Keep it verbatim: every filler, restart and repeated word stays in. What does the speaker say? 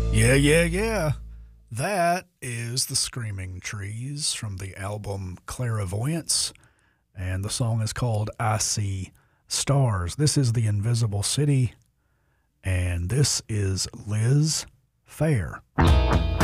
Yeah, yeah, yeah. That is the Screaming Trees from the album Clairvoyance, and the song is called I See Stars. This is The Invisible City, and this is Liz Phair.